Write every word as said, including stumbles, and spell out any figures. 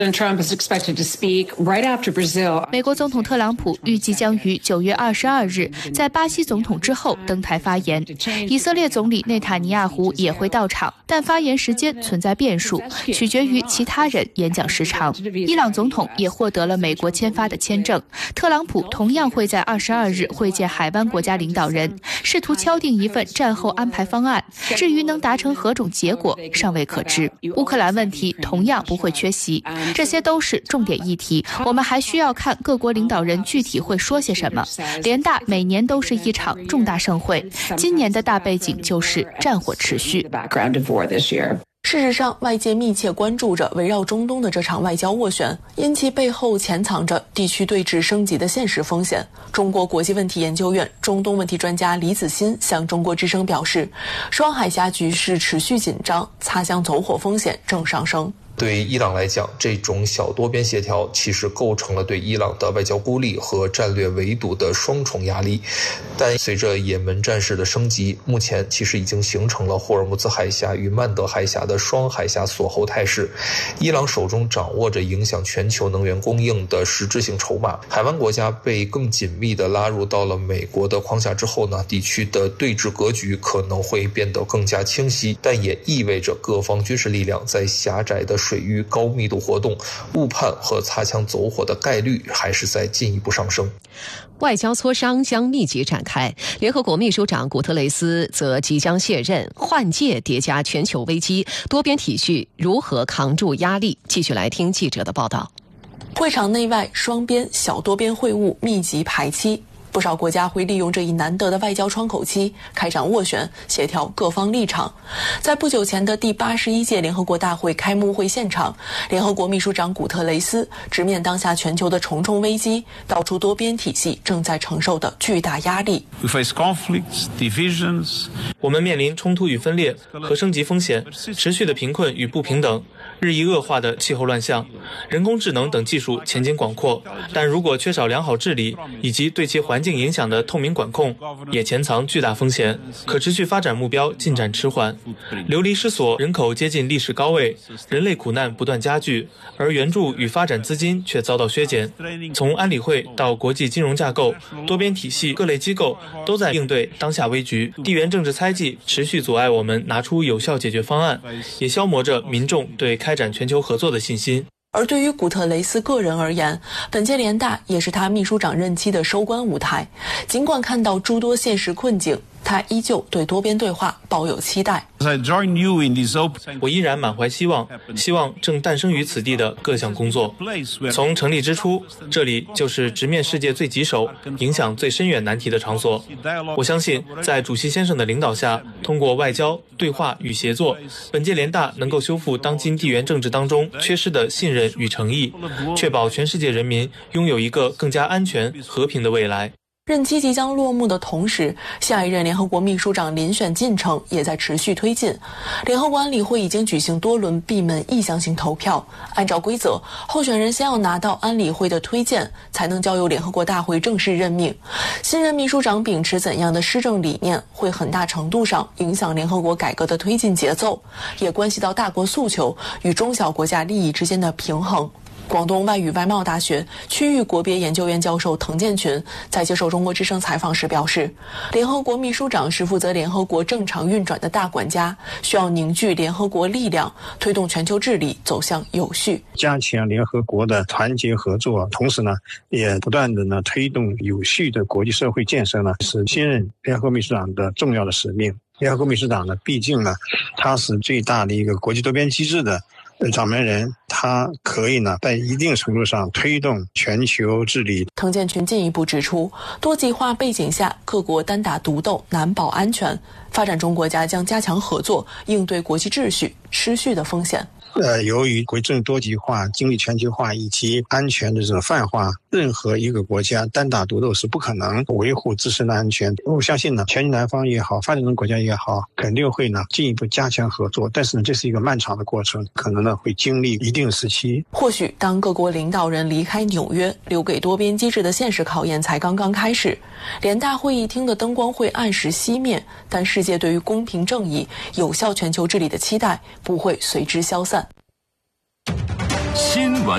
美国总统特朗普预计将于九月二十二日在巴西总统之后登台发言，以色列总理内塔尼亚胡也会到场，但发言时间存在变数，取决于其他人演讲时长。伊朗总统也获得了美国签发的签证，特朗普同样会在二十二日会见海湾国家领导人，试图敲定一份战后安排方案。至于能达成何种结果，尚未可知。乌克兰问题同样不会缺席，这些都是重点议题，我们还需要看各国领导人具体会说些什么。联大每年都是一场重大盛会，今年的大背景就是战火持续。 事实上，外界密切关注着围绕中东的这场外交斡旋，因其背后潜藏着地区对峙升级的现实风险。中国国际问题研究院中东问题专家李子欣向中国之声表示，双海峡局势持续紧张，擦枪走火风险正上升。 对伊朗来讲，这种小多边协调其实构成了对伊朗的外交孤立和战略围堵的双重压力。但随着也门战事的升级，目前其实已经形成了霍尔木兹海峡与曼德海峡的双海峡锁喉态势。伊朗手中掌握着影响全球能源供应的实质性筹码，海湾国家被更紧密地拉入到了美国的框架之后呢，地区的对峙格局可能会变得更加清晰，但也意味着各方军事力量在狭窄的水域高密度活动，误判和擦枪走火的概率还是在进一步上升。 外交磋商将密集展开，联合国秘书长古特雷斯则即将卸任，换届叠加全球危机，多边体系如何扛住压力？继续来听记者的报道。 会场内外双边、小多边会晤密集排期。不少国家会利用这一难得的外交窗口期开展斡旋，协调各方立场。在不久前的第八十一届联合国大会开幕会现场，联合国秘书长古特雷斯直面当下全球的重重危机，道出多边体系正在承受的巨大压力。 We face conflicts, divisions. 我们面临冲突与分裂和升级风险，持续的贫困与不平等，日益恶化的气候乱象，人工智能等技术前景广阔，但如果缺少良好治理以及对其环境影响的透明管控，也潜藏巨大风险。可持续发展目标进展迟缓，流离失所，人口接近历史高位，人类苦难不断加剧，而援助与发展资金却遭到削减。从安理会到国际金融架构，多边体系各类机构都在应对当下危局。地缘政治猜忌持续阻碍我们拿出有效解决方案，也消磨着民众对开展全球合作的信心。 而对于古特雷斯个人而言，本届联大也是他秘书长任期的收官舞台。尽管看到诸多现实困境，他依旧对多边对话抱有期待。 我依然满怀希望，希望正诞生于此地的各项工作。从成立之初，这里就是直面世界最棘手、影响最深远难题的场所。我相信，在主席先生的领导下，通过外交、对话与协作，本届联大能够修复当今地缘政治当中缺失的信任与诚意，确保全世界人民拥有一个更加安全、和平的未来。 任期即将落幕的同时，下一任联合国秘书长遴选进程也在持续推进。联合国安理会已经举行多轮闭门意向性投票，按照规则，候选人先要拿到安理会的推荐，才能交由联合国大会正式任命。新任秘书长秉持怎样的施政理念，会很大程度上影响联合国改革的推进节奏，也关系到大国诉求与中小国家利益之间的平衡。广东外语外贸大学区域国别研究院教授滕建群在接受中国之声采访时表示，联合国秘书长是负责联合国正常运转的大管家，需要凝聚联合国力量，推动全球治理走向有序， 加强联合国的团结合作，同时呢，也不断的呢推动有序的国际社会建设呢，是新任联合国秘书长的重要的使命。联合国秘书长呢，毕竟呢，他是最大的一个国际多边机制的掌门人，他可以呢在一定程度上推动全球治理。 滕建群进一步指出，多极化背景下，各国单打独斗难保安全，发展中国家将加强合作，应对国际秩序失序的风险。 呃，由于国政多极化、经济全球化以及安全的这种泛化，任何一个国家单打独斗是不可能维护自身的安全。我相信呢，全球南方也好，发展中国家也好，肯定会呢进一步加强合作。但是呢，这是一个漫长的过程，可能呢会经历一定时期。 或许当各国领导人离开纽约，留给多边机制的现实考验才刚刚开始。联大会议厅的灯光会按时熄灭，但世界对于公平正义、有效全球治理的期待不会随之消散。 新闻